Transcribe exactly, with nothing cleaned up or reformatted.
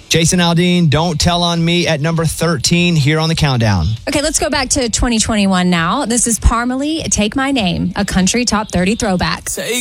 Jason Aldean, Don't Tell on Me at number thirteen here on the countdown. Okay, let's go back to twenty twenty-one now. This is Parmalee, Take My Name, a country top thirty throwback.